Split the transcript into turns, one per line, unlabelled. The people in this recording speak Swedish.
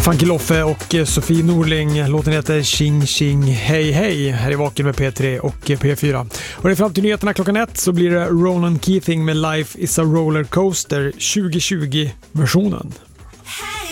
Funky Loffe och Sofie Norling. Låten heter Ching Ching Hej Hej. Här är Vaken med P3 och P4. Och det är fram till nyheterna klockan 1 så blir det Ronan Keating med Life is a Roller Coaster 2020-versionen.